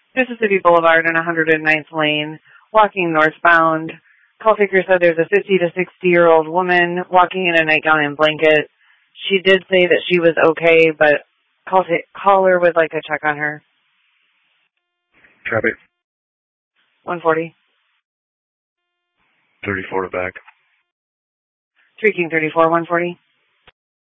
Mississippi Boulevard and 109th Lane, walking northbound. Call taker said there's a 50 to 60-year-old woman walking in a nightgown and blanket. She did say that she was okay, but caller would like to check on her. Traffic. 140. 34 to back. 3 King 34, 140.